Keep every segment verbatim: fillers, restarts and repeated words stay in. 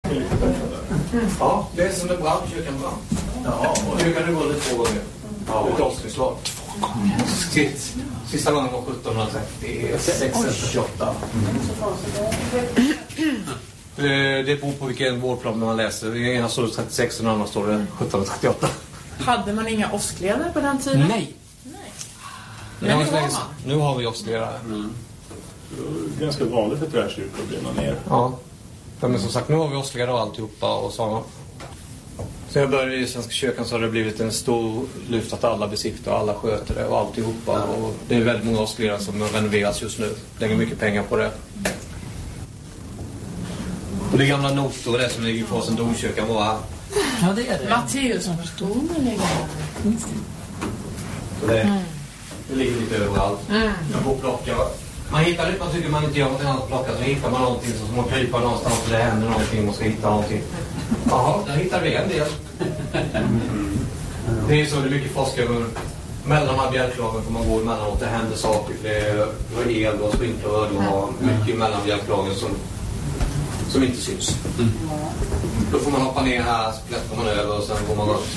Ja, det är som det brann, kyrkan brann. Ja, och kyrkan är gått två gånger. Ja, ett avslutslag. Två gånger. Sist, sista gången var sjuttonhundratrettiosex eller fyrtioåtta. Det beror på vilken vårdplan man läser. I ena står det trettiosex och den andra står det sjuttonhundratrettioåtta. Hade man inga åskledare på den tiden? Nej. Nej. Men nu, har nu har vi åskledare. Mm. Det är ganska vanligt att träkyrkor brinner ner. Ja. Men som sagt, nu har vi åskledare och alltihopa och sådana. Sen jag började i Svenska kyrkan så har det blivit en stor lyft att alla besiktar och alla sköter det och alltihopa. Ja. Och det är väldigt många åskledare som renoveras just nu. Lägger mycket pengar på det. Och det gamla notor det som ligger på som domkyrkan var här. Ja, det är det. Matteus som förstår mig. Så det, mm. det ligger lite överallt. Mm. Jag får plocka. Man hittar lite, man tycker man inte gör något annat att plocka. Så hittar man någonting så man kryper någonstans och det händer någonting och man ska hitta någonting. Jaha, där hittar vi en del. Det är så det är mycket forskare. Mellan de här bjälklagen får man gå emellanåt. Det händer saker. Det är el och sprinkler och du har mycket mellan bjälklagen som som inte syns. Mm. Då får man hoppa ner här, så klättrar man över och sen går man upp.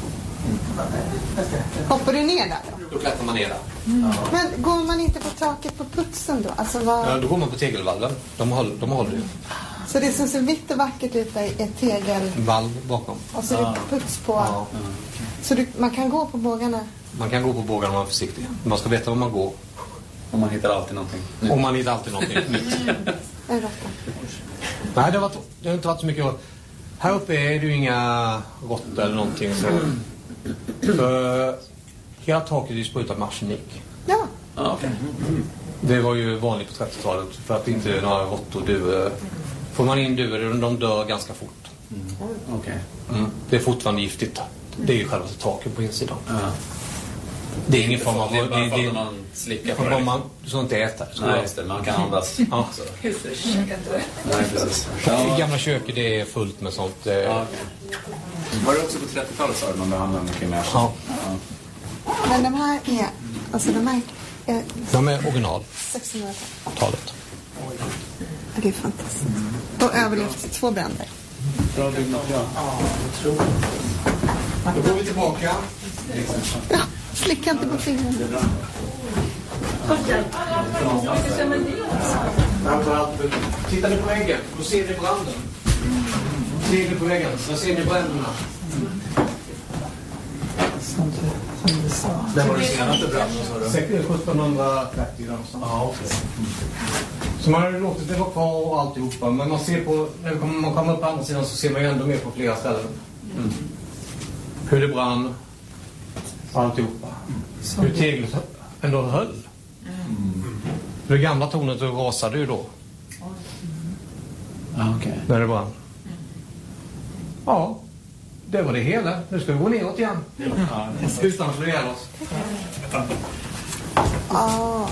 Hoppar du ner där då? Då klättrar man ner där. Mm. Men går man inte på taket på putsen då? Alltså vad... Ja, då går man på tegelvalven. De håller, de håller ju. Så det som ser vitt och vackert ut är ett tegelvalv bakom. Och så är det puts på. Ja. Så du, man kan gå på bågarna? Man kan gå på bågarna om man är försiktig. Man ska veta var man går. Och man hittar alltid någonting. Om man hittar alltid någonting nytt. Mm. Nej, det har, varit, det har inte varit så mycket rått. Här uppe är det ju inga råttor eller någonting. Så. För hela taket är sprutat med arsenik. Ja. Ah, okay. Det var ju vanligt på trettiotalet för att inte några råttor dör. Får man in duvor, de dör ganska fort. Mm. Okay. Mm. Det är fortfarande giftigt. Det är ju själva taket på insidan. Ja. Det är ingen form av... Det är bara för att man slickar på det. Man så inte äter. Så nej, just det. Man kan andas. Ja. Nej, precis. Ja. I gamla köket det är fullt med sånt. Ja, okay. Var det också på trettiotalet så man behandlar mycket mer? Ja. Ja. Men de här är... Alltså de här är... De är original. sexhundratalet. Det är fantastiskt. Och överlevt två bränder. Bra byggmaterial. Ja, jag tror. Då går vi tillbaka. Ja, slicka inte på fingrarna. Tittar ni på väggen, då ser ni branden. Ser ni på väggen, då ser ni bränderna. Det var det senaste branden. sjuttonhundratrettio. Ja, okej. Så man har låtit det vara kvar och alltihopa. Men man ser på, när man kommer upp på andra sidan så ser man ju ändå mer på flera ställen. Mm. Hur det brann. Alltihopa. Mm. Hur teglet ändå höll. Mm. Det gamla tornet rasade ju då. Mm. Okay. När det brann. Ja, det var det hela. Nu ska vi gå neråt igen. Ja, utan att slå ihjäl oss. Ja,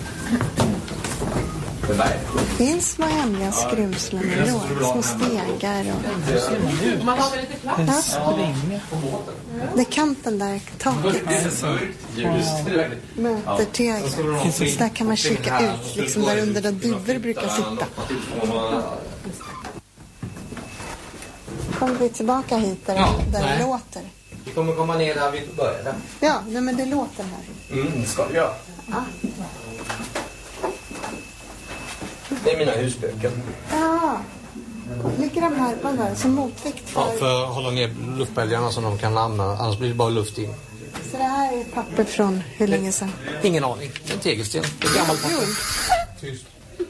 det finns små hemliga skrymslen i lån, små stegar och... Man har lite plats. Ja. Det är kanten där, taket. Möter tegel. Så där kan man kika ut, liksom där under där duvor brukar sitta. Kommer vi tillbaka hit där, ja, där det låter? Vi kommer komma ner där vi började. Ja, nej, men det låter här. Mm, det ska vi göra. Ja. Det är mina husböcker. Ja. Ligger de här, vad var det, som motvikt för... Ja, för att hålla ner luftbälgarna som de kan använda. Annars blir det bara luft in. Så det här är papper från hur länge sedan? Ingen aning. En tegelsten. Det är gammalt papper. Tyst.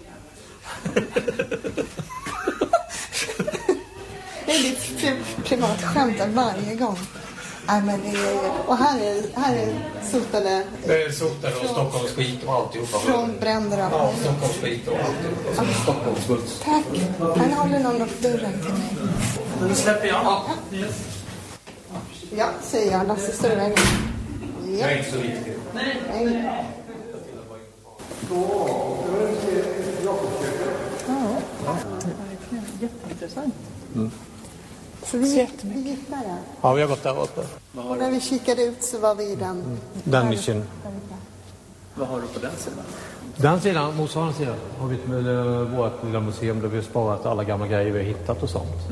Det är ditt privat skämt varje gång. Nej, men det är, och här är, här är sotade... Det är sotade och Stockholms skit och alltihopa. Från bränder och... Ja, Stockholms skit och alltihopa. Ah. Stockholms skit. Tack. Här håller någon upp dörren till mig. Nu släpper jag. Ja, ja säger jag. Lasse, står du vägen? Ja. Det är inte så viktigt. Nej. Ja. Jätteintressant. Mm. Så vi, vi gick där. Ja, vi har gått där uppe. Och när vi kikade ut så var vi i den... Mm. Den mission. Vad har du på den sidan? Den sidan, motsvarande sidan, har vi med vårt lilla museum där vi har sparat alla gamla grejer vi har hittat och sånt.